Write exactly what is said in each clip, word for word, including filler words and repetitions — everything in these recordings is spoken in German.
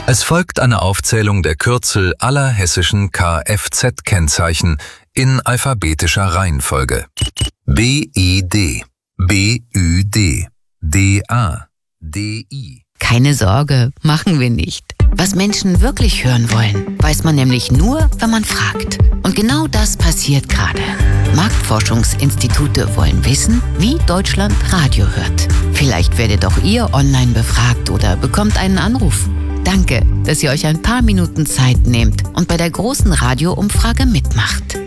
Es folgt eine Aufzählung der Kürzel aller hessischen Kfz-Kennzeichen in alphabetischer Reihenfolge. B I D, B Ü D, D A, D I. Keine Sorge, machen wir nicht. Was Menschen wirklich hören wollen, weiß man nämlich nur, wenn man fragt. Und genau das passiert gerade. Marktforschungsinstitute wollen wissen, wie Deutschland Radio hört. Vielleicht werdet auch ihr online befragt oder bekommt einen Anruf. Danke, dass ihr euch ein paar Minuten Zeit nehmt und bei der großen Radioumfrage mitmacht.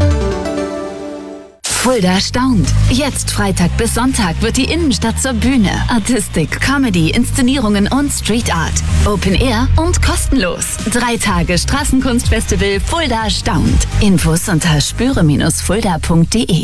Fulda staunt. Jetzt Freitag bis Sonntag wird die Innenstadt zur Bühne. Artistik, Comedy, Inszenierungen und Street Art. Open Air und kostenlos. Drei Tage Straßenkunstfestival Fulda staunt. Infos unter spüre Bindestrich fulda punkt de.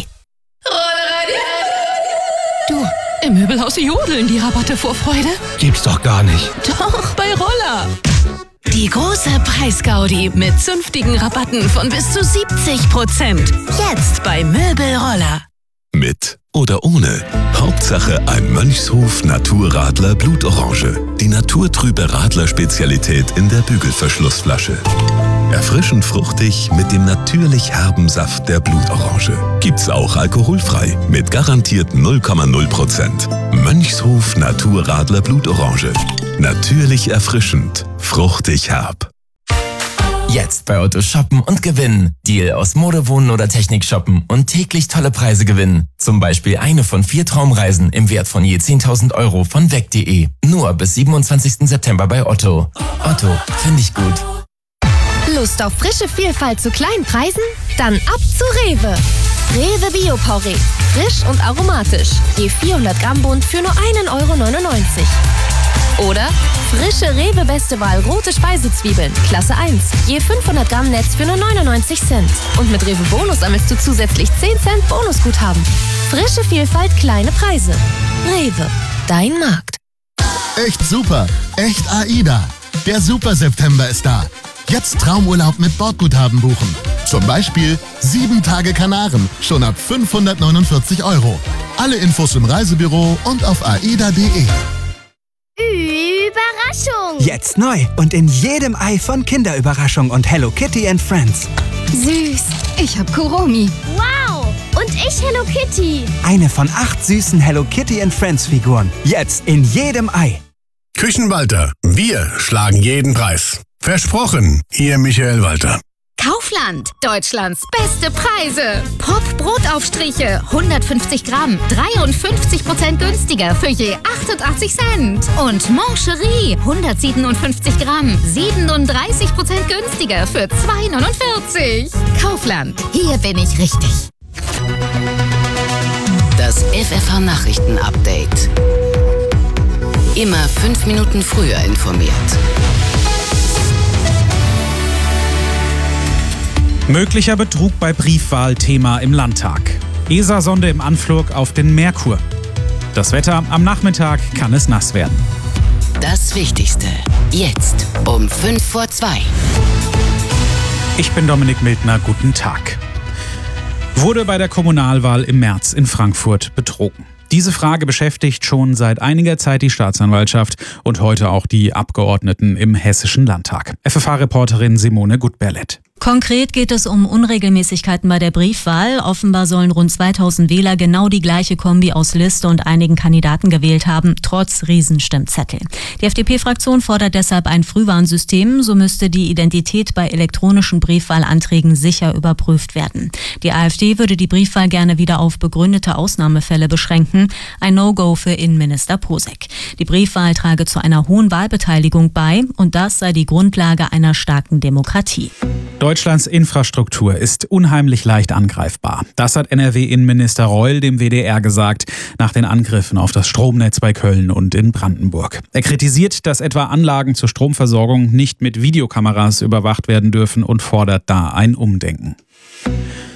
Du, im Möbelhaus jodeln die Rabatte vor Freude. Gibt's doch gar nicht. Doch, bei Roller. Die große Preisgaudi mit zünftigen Rabatten von bis zu siebzig Prozent. Jetzt bei Möbelroller. Mit oder ohne. Hauptsache ein Mönchshof Naturradler Blutorange. Die naturtrübe Radler-Spezialität in der Bügelverschlussflasche. Erfrischend fruchtig mit dem natürlich herben Saft der Blutorange. Gibt's auch alkoholfrei mit garantiert null Komma null Prozent. Mönchshof Naturradler Blutorange. Natürlich erfrischend, fruchtig herb. Jetzt bei Otto shoppen und gewinnen. Deal aus Mode, Wohnen oder Technik shoppen und täglich tolle Preise gewinnen. Zum Beispiel eine von vier Traumreisen im Wert von je zehntausend Euro von weg punkt de. Nur bis siebenundzwanzigsten September bei Otto. Otto, finde ich gut. Lust auf frische Vielfalt zu kleinen Preisen? Dann ab zu Rewe. Rewe Bio-Porree. Frisch und aromatisch. Je vierhundert Gramm Bund für nur einen Euro neunundneunzig. Oder frische Rewe Beste Wahl rote Speisezwiebeln, Klasse eins. Je fünfhundert Gramm Netz für nur neunundneunzig Cent. Und mit Rewe Bonus sammelst du zusätzlich zehn Cent Bonusguthaben. Frische Vielfalt, kleine Preise. Rewe, dein Markt. Echt super, echt AIDA. Der Super September ist da. Jetzt Traumurlaub mit Bordguthaben buchen. Zum Beispiel sieben Tage Kanaren, schon ab fünfhundertneunundvierzig Euro. Alle Infos im Reisebüro und auf aida punkt de. Überraschung! Jetzt neu und in jedem Ei von Kinderüberraschung und Hello Kitty and Friends. Süß, ich hab Kuromi. Wow, und ich Hello Kitty. Eine von acht süßen Hello Kitty and Friends Figuren. Jetzt in jedem Ei. Küchenwalter, wir schlagen jeden Preis. Versprochen, Ihr Michael Walter. Kaufland, Deutschlands beste Preise. Pop Brotaufstriche, hundertfünfzig Gramm, dreiundfünfzig Prozent günstiger für je achtundachtzig Cent. Und Mancherie, hundertsiebenundfünfzig Gramm, siebenunddreißig Prozent günstiger für zwei neunundvierzig. Kaufland, hier bin ich richtig. Das F F H-Nachrichten-Update. Immer fünf Minuten früher informiert. Möglicher Betrug bei Briefwahlthema im Landtag. E S A-Sonde im Anflug auf den Merkur. Das Wetter, am Nachmittag kann es nass werden. Das Wichtigste, jetzt um fünf vor zwei. Ich bin Dominik Mildner, guten Tag. Wurde bei der Kommunalwahl im März in Frankfurt betrogen? Diese Frage beschäftigt schon seit einiger Zeit die Staatsanwaltschaft und heute auch die Abgeordneten im Hessischen Landtag. F F H-Reporterin Simone Gutberlet. Konkret geht es um Unregelmäßigkeiten bei der Briefwahl. Offenbar sollen rund zweitausend Wähler genau die gleiche Kombi aus Liste und einigen Kandidaten gewählt haben, trotz Riesenstimmzettel. Die F D P-Fraktion fordert deshalb ein Frühwarnsystem. So müsste die Identität bei elektronischen Briefwahlanträgen sicher überprüft werden. Die AfD würde die Briefwahl gerne wieder auf begründete Ausnahmefälle beschränken. Ein No-Go für Innenminister Posek. Die Briefwahl trage zu einer hohen Wahlbeteiligung bei und das sei die Grundlage einer starken Demokratie. Deutschlands Infrastruktur ist unheimlich leicht angreifbar. Das hat N R W-Innenminister Reul dem W D R gesagt, nach den Angriffen auf das Stromnetz bei Köln und in Brandenburg. Er kritisiert, dass etwa Anlagen zur Stromversorgung nicht mit Videokameras überwacht werden dürfen und fordert da ein Umdenken.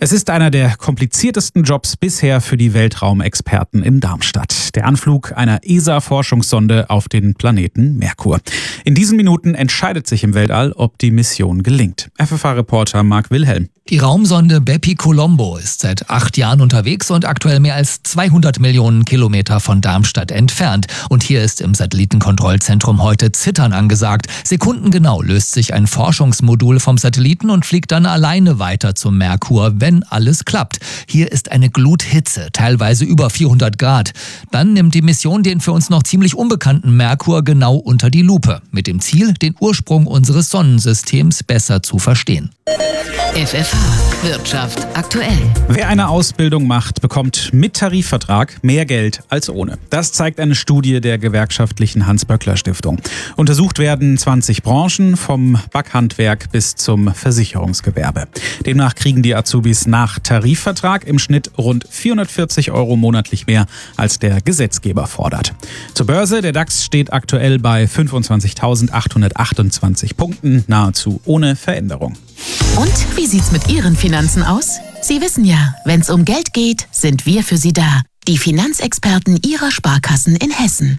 Es ist einer der kompliziertesten Jobs bisher für die Weltraumexperten in Darmstadt. Der Anflug einer E S A-Forschungssonde auf den Planeten Merkur. In diesen Minuten entscheidet sich im Weltall, ob die Mission gelingt. F F H-Reporter Marc Wilhelm. Die Raumsonde Bepi Colombo ist seit acht Jahren unterwegs und aktuell mehr als zweihundert Millionen Kilometer von Darmstadt entfernt. Und hier ist im Satellitenkontrollzentrum heute Zittern angesagt. Sekundengenau löst sich ein Forschungsmodul vom Satelliten und fliegt dann alleine weiter zum Merkur, wenn alles klappt. Hier ist eine Gluthitze, teilweise über vierhundert Grad. Dann nimmt die Mission den für uns noch ziemlich unbekannten Merkur genau unter die Lupe. Mit dem Ziel, den Ursprung unseres Sonnensystems besser zu verstehen. F F H Wirtschaft aktuell. Wer eine Ausbildung macht, bekommt mit Tarifvertrag mehr Geld als ohne. Das zeigt eine Studie der gewerkschaftlichen Hans-Böckler-Stiftung. Untersucht werden zwanzig Branchen, vom Backhandwerk bis zum Versicherungsgewerbe. Demnach kriegen die Azubis nach Tarifvertrag im Schnitt rund vierhundertvierzig Euro monatlich mehr, als der Gesetzgeber fordert. Zur Börse, der DAX steht aktuell bei fünfundzwanzigtausendachthundertachtundzwanzig Punkten, nahezu ohne Veränderung. Und wie sieht's mit Ihren Finanzen aus? Sie wissen ja, wenn's um Geld geht, sind wir für Sie da. Die Finanzexperten Ihrer Sparkassen in Hessen.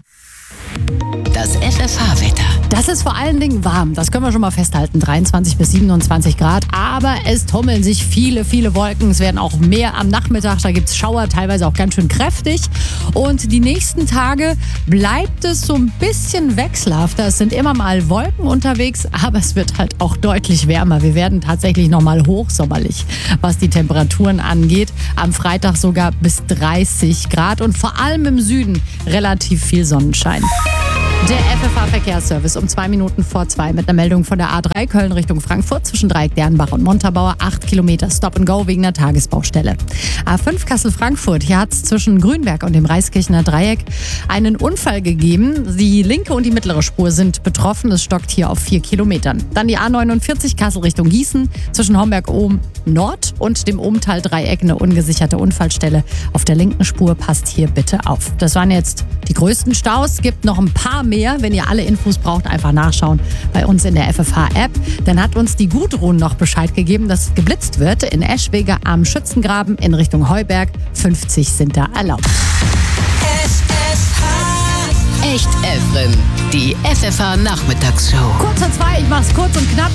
Das F F H-Wetter. Das ist vor allen Dingen warm, das können wir schon mal festhalten. dreiundzwanzig bis siebenundzwanzig Grad, aber es tummeln sich viele, viele Wolken. Es werden auch mehr am Nachmittag, da gibt es Schauer, teilweise auch ganz schön kräftig. Und die nächsten Tage bleibt es so ein bisschen wechselhafter. Es sind immer mal Wolken unterwegs, aber es wird halt auch deutlich wärmer. Wir werden tatsächlich nochmal hochsommerlich, was die Temperaturen angeht. Am Freitag sogar bis dreißig Grad und vor allem im Süden relativ viel Sonnenschein. Der F F H-Verkehrsservice um zwei Minuten vor zwei mit einer Meldung von der A drei Köln Richtung Frankfurt zwischen Dreieck Dernbach und Montabaur. Acht Kilometer Stop and Go wegen der Tagesbaustelle. A fünf Kassel-Frankfurt. Hier hat es zwischen Grünberg und dem Reiskirchener Dreieck einen Unfall gegeben. Die linke und die mittlere Spur sind betroffen. Es stockt hier auf vier Kilometern. Dann die A neunundvierzig Kassel Richtung Gießen zwischen Homberg-Ohm Nord und dem Ohmtal-Dreieck eine ungesicherte Unfallstelle. Auf der linken Spur passt hier bitte auf. Das waren jetzt die größten Staus. Gibt noch ein paar mehr. Wenn ihr alle Infos braucht, einfach nachschauen bei uns in der F F H-App. Dann hat uns die Gudrun noch Bescheid gegeben, dass geblitzt wird in Eschwege am Schützengraben in Richtung Heuberg. fünfzig sind da erlaubt. F F H. Echt Evren. Die F F H-Nachmittagsshow. Kurz vor zwei, ich mach's kurz und knapp.